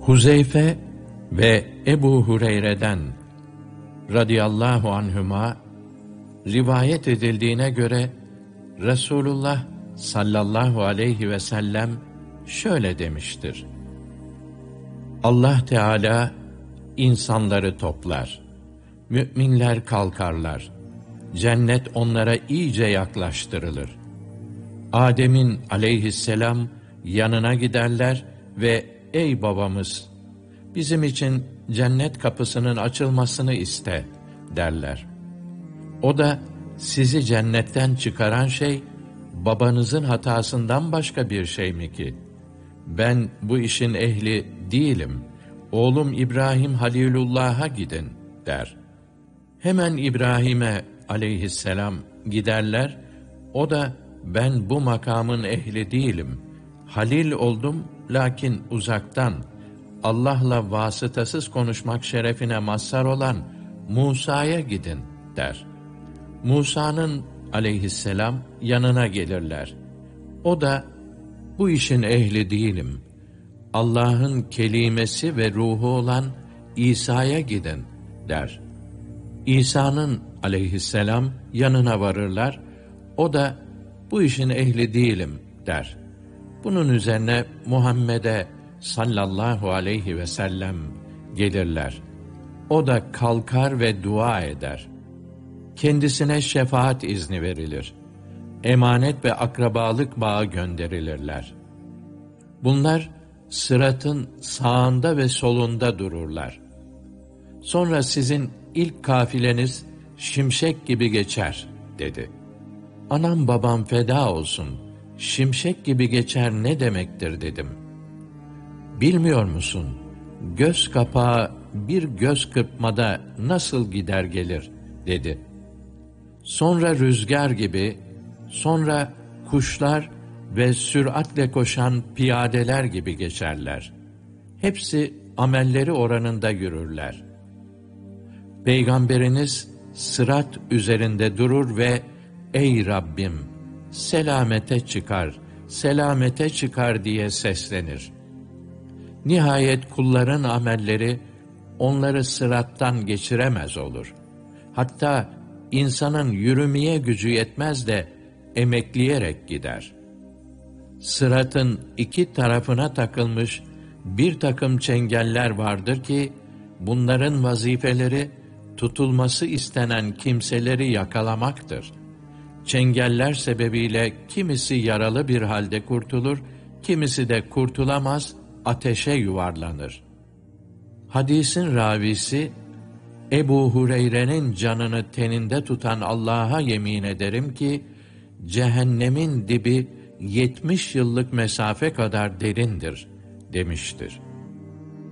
Huzeyfe ve Ebu Hureyre'den radıyallahu anhüma rivayet edildiğine göre Resulullah sallallahu aleyhi ve sellem şöyle demiştir: Allah Teala insanları toplar, müminler kalkarlar, cennet onlara iyice yaklaştırılır. Adem'in aleyhisselam yanına giderler ve ey babamız, bizim için cennet kapısının açılmasını iste derler. O da sizi cennetten çıkaran şey babanızın hatasından başka bir şey mi ki? Ben bu işin ehli değilim. Oğlum İbrahim Halilullah'a gidin der. Hemen İbrahim'e aleyhisselam giderler. O da ben bu makamın ehli değilim. Halil oldum lakin uzaktan. Allah'la vasıtasız konuşmak şerefine mazhar olan Musa'ya gidin der. Musa'nın aleyhisselam yanına gelirler. O da bu işin ehli değilim. Allah'ın kelimesi ve ruhu olan İsa'ya gidin der. İsa'nın aleyhisselam yanına varırlar. O da bu işin ehli değilim der. Bunun üzerine Muhammed'e sallallahu aleyhi ve sellem gelirler. O da kalkar ve dua eder. Kendisine şefaat izni verilir. Emanet ve akrabalık bağı gönderilirler. Bunlar sıratın sağında ve solunda dururlar. Sonra sizin ilk kafileniz şimşek gibi geçer dedi. Anam babam feda olsun, şimşek gibi geçer ne demektir dedim. Bilmiyor musun, göz kapağı bir göz kırpmada nasıl gider gelir dedi. Sonra rüzgar gibi, sonra kuşlar ve süratle koşan piyadeler gibi geçerler. Hepsi amelleri oranında yürürler. Peygamberiniz sırat üzerinde durur ve ey Rabbim selamete çıkar, selamete çıkar diye seslenir. Nihayet kulların amelleri onları sırattan geçiremez olur. Hatta insanın yürümeye gücü yetmez de emekleyerek gider. Sıratın iki tarafına takılmış bir takım çengeller vardır ki, bunların vazifeleri tutulması istenen kimseleri yakalamaktır. Çengeller sebebiyle kimisi yaralı bir halde kurtulur, kimisi de kurtulamaz, ateşe yuvarlanır. Hadisin ravisi, Ebu Hureyre'nin canını teninde tutan Allah'a yemin ederim ki, cehennemin dibi 70 yıllık mesafe kadar derindir demiştir.